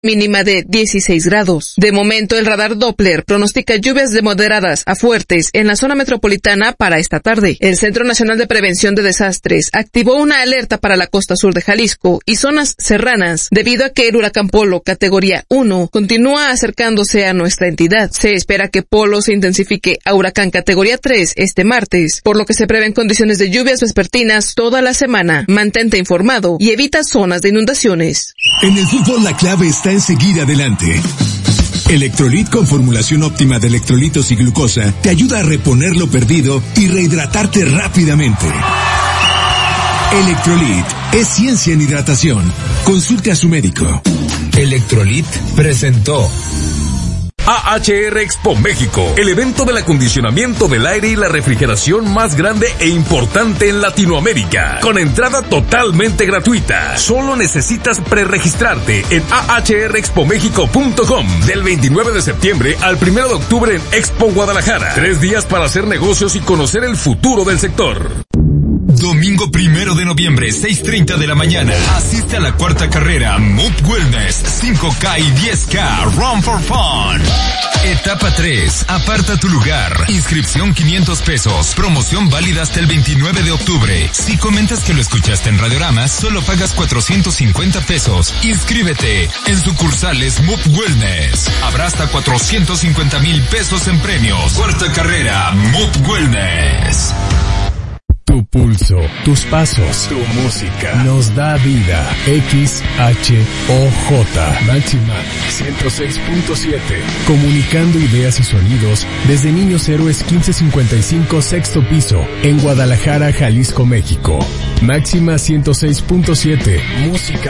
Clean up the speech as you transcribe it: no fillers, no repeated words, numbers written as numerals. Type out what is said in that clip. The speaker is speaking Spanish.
mínima de 16 grados. De momento, el radar Doppler pronostica lluvias de moderadas a fuertes en la zona metropolitana para esta tarde. El Centro Nacional de Prevención de Desastres activó una alerta para la costa sur de Jalisco y zonas serranas debido a que el huracán Polo, categoría 1, continúa acercándose a nuestra entidad. Se espera que Polo se intensifique a huracán categoría 3 este martes, por lo que se prevén condiciones de lluvias vespertinas toda la semana. Mantente informado y evita zonas de inundaciones. En el fútbol la clave está en seguir adelante. Electrolit con formulación óptima de electrolitos y glucosa te ayuda a reponer lo perdido y rehidratarte rápidamente. Electrolit es ciencia en hidratación. Consulte a su médico. Electrolit presentó AHR Expo México, el evento del acondicionamiento del aire y la refrigeración más grande e importante en Latinoamérica, con entrada totalmente gratuita. Solo necesitas preregistrarte en ahrexpomexico.com del 29 de septiembre al 1 de octubre en Expo Guadalajara. 3 días para hacer negocios y conocer el futuro del sector. Domingo 1 de noviembre, 6:30 de la mañana. Asiste a la cuarta carrera Mood Wellness 5K y 10K Run for Fun. Etapa 3. Aparta tu lugar. Inscripción 500 pesos. Promoción válida hasta el 29 de octubre. Si comentas que lo escuchaste en Radiorama, solo pagas 450 pesos. Inscríbete en sucursales Mood Wellness. Habrá hasta 450,000 pesos en premios. Cuarta carrera Mood Wellness. Tu pulso, tus pasos, tu música nos da vida. XHOJ Máxima 106.7. Comunicando ideas y sonidos desde Niños Héroes 1555 sexto piso en Guadalajara, Jalisco, México. Máxima 106.7. Música